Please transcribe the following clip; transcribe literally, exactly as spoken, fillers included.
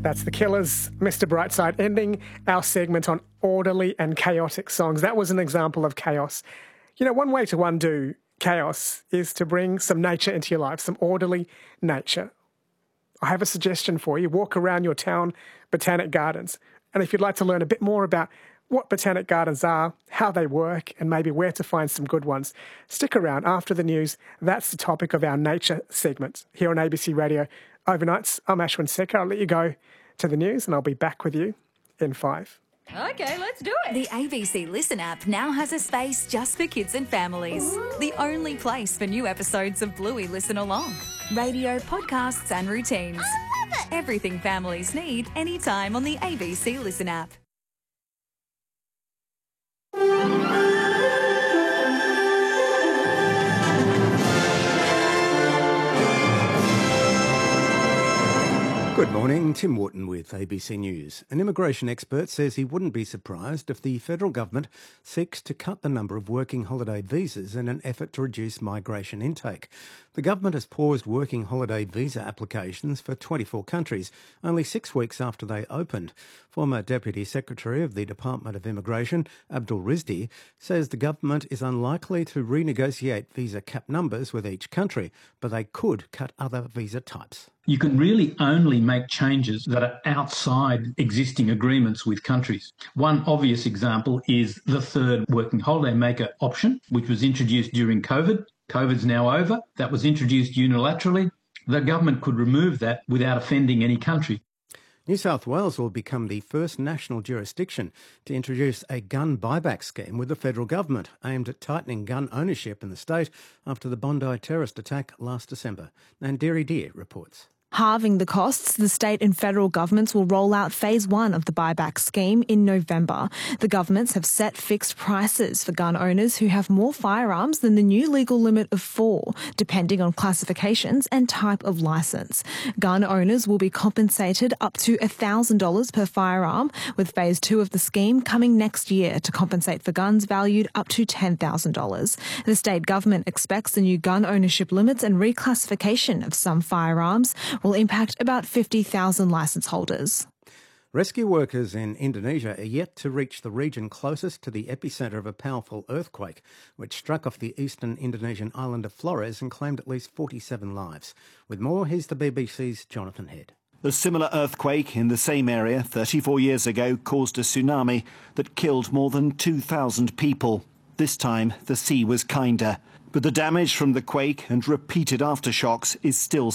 That's The Killers, Mister Brightside, ending our segment on orderly and chaotic songs. That was an example of chaos. You know, one way to undo chaos is to bring some nature into your life, some orderly nature. I have a suggestion for you. Walk around your town botanic gardens. And if you'd like to learn a bit more about what botanic gardens are, how they work, and maybe where to find some good ones, stick around after the news. That's the topic of our nature segment here on A B C Radio Overnights. I'm Ashwin Secker. I'll let you go to the news and I'll be back with you in five. Okay, let's do it. The A B C Listen app now has a space just for kids and families. Ooh. The only place for new episodes of Bluey Listen Along. Radio, podcasts and routines. I love it. Everything families need anytime on the A B C Listen app. Good morning, Tim Wharton with A B C News. An immigration expert says he wouldn't be surprised if the federal government seeks to cut the number of working holiday visas in an effort to reduce migration intake. The government has paused working holiday visa applications for twenty-four countries, only six weeks after they opened. Former Deputy Secretary of the Department of Immigration, Abdul Rizdi, says the government is unlikely to renegotiate visa cap numbers with each country, but they could cut other visa types. You can really only make changes that are outside existing agreements with countries. One obvious example is the third working holiday maker option, which was introduced during COVID. COVID's now over. That was introduced unilaterally. The government could remove that without offending any country. New South Wales will become the first national jurisdiction to introduce a gun buyback scheme with the federal government aimed at tightening gun ownership in the state after the Bondi terrorist attack last December. Nandiri Deer reports. Halving the costs, the state and federal governments will roll out phase one of the buyback scheme in November. The governments have set fixed prices for gun owners who have more firearms than the new legal limit of four, depending on classifications and type of licence. Gun owners will be compensated up to one thousand dollars per firearm, with phase two of the scheme coming next year to compensate for guns valued up to ten thousand dollars. The state government expects the new gun ownership limits and reclassification of some firearms will impact about fifty thousand licence holders. Rescue workers in Indonesia are yet to reach the region closest to the epicentre of a powerful earthquake, which struck off the eastern Indonesian island of Flores and claimed at least forty-seven lives. With more, here's the B B C's Jonathan Head. A similar earthquake in the same area thirty-four years ago caused a tsunami that killed more than two thousand people. This time, the sea was kinder. But the damage from the quake and repeated aftershocks is still